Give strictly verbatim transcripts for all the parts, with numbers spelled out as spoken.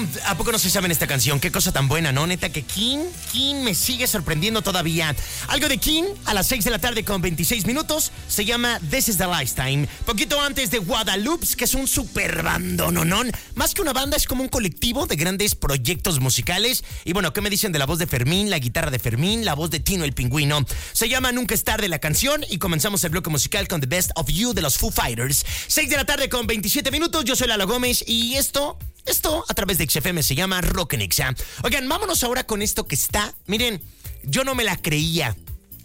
¿A poco no se saben esta canción? Qué cosa tan buena, ¿no? Neta que King, King me sigue sorprendiendo todavía. Algo de King a las seis de la tarde con veintiséis minutos. Se llama This is the Lifetime. Poquito antes de Guadalupe, que es un super bandononón. Más que una banda, es como un colectivo de grandes proyectos musicales. Y bueno, ¿qué me dicen de la voz de Fermín, la guitarra de Fermín, la voz de Tino el Pingüino? Se llama Nunca es tarde la canción y comenzamos el bloque musical con The Best of You de los Foo Fighters. seis de la tarde con veintisiete minutos. Yo soy Lalo Gómez y esto... Esto a través de X F M se llama Rock en Exa. Oigan, vámonos ahora con esto que está... Miren, yo no me la creía.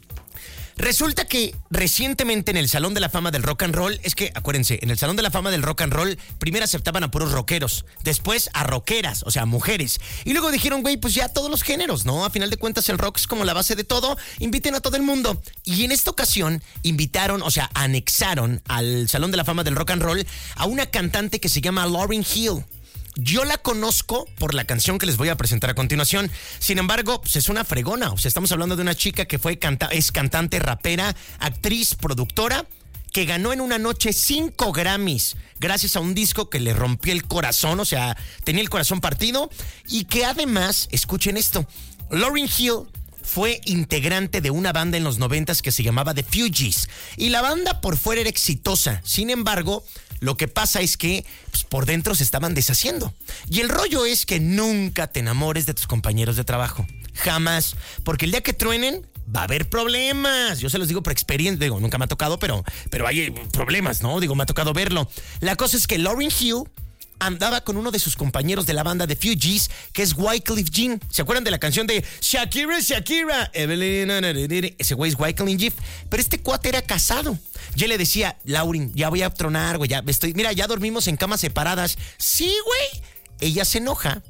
Resulta que recientemente en el Salón de la Fama del Rock and Roll... Es que, acuérdense, en el Salón de la Fama del Rock and Roll... Primero aceptaban a puros rockeros. Después a rockeras, o sea, mujeres. Y luego dijeron, güey, pues ya todos los géneros, ¿no? A final de cuentas el rock es como la base de todo. Inviten a todo el mundo. Y en esta ocasión invitaron, o sea, anexaron al Salón de la Fama del Rock and Roll... A una cantante que se llama Lauryn Hill. Yo la conozco por la canción que les voy a presentar a continuación. Sin embargo, pues es una fregona. O sea, estamos hablando de una chica que fue canta- es cantante, rapera, actriz, productora, que ganó en una noche cinco Grammys gracias a un disco que le rompió el corazón. O sea, tenía el corazón partido. Y que además, escuchen esto, Lauryn Hill fue integrante de una banda en los noventas que se llamaba The Fugees. Y la banda por fuera era exitosa. Sin embargo, lo que pasa es que pues, por dentro se estaban deshaciendo. Y el rollo es que nunca te enamores de tus compañeros de trabajo. Jamás. Porque el día que truenen, va a haber problemas. Yo se los digo por experiencia. Digo, nunca me ha tocado, pero, pero hay problemas, ¿no? Digo, me ha tocado verlo. La cosa es que Lauryn Hill andaba con uno de sus compañeros de la banda de Fugees, que es Wyclef Jean. ¿Se acuerdan de la canción de Shakira, Shakira? Evelyn, ese güey es Wyclef Jean. Pero este cuate era casado. Yo le decía, Lauryn, ya voy a tronar, güey, ya estoy... Mira, ya dormimos en camas separadas. Sí, güey. Ella se enoja,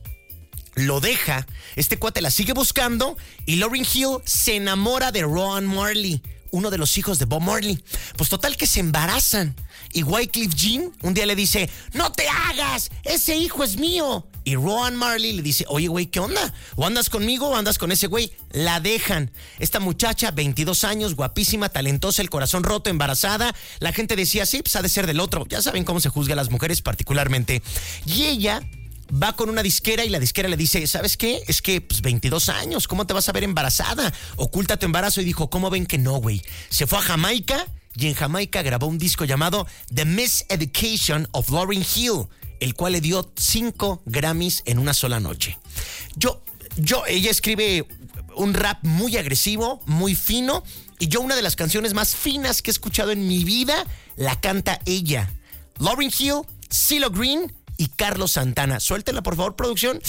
lo deja, este cuate la sigue buscando y Lauryn Hill se enamora de Ron Marley, uno de los hijos de Bob Marley. Pues total que se embarazan. Y Wyclef Jean un día le dice, no te hagas, ese hijo es mío. Y Ron Marley le dice, oye, güey, ¿qué onda? ¿O andas conmigo o andas con ese güey? La dejan. Esta muchacha, veintidós años, guapísima, talentosa, el corazón roto, embarazada. La gente decía, sí, pues ha de ser del otro. Ya saben cómo se juzga a las mujeres particularmente. Y ella va con una disquera y la disquera le dice, ¿sabes qué? Es que, pues, veintidós años, ¿cómo te vas a ver embarazada? Oculta tu embarazo. Y dijo, ¿cómo ven que no, güey? Se fue a Jamaica y en Jamaica grabó un disco llamado The Miseducation of Lauryn Hill, el cual le dio cinco Grammys en una sola noche. Yo, yo, ella escribe un rap muy agresivo, muy fino, y yo una de las canciones más finas que he escuchado en mi vida la canta ella. Lauryn Hill, CeeLo Green y Carlos Santana. Suéltenla, por favor, producción.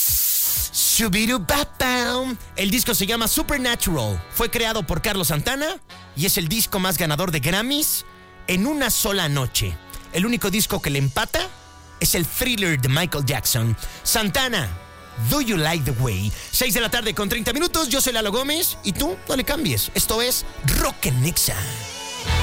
El disco se llama Supernatural. Fue creado por Carlos Santana y es el disco más ganador de Grammys en una sola noche. El único disco que le empata es el Thriller de Michael Jackson. Santana, Do You Like the Way? seis de la tarde con treinta minutos. Yo soy Lalo Gómez y tú no le cambies. Esto es Rock en Exa.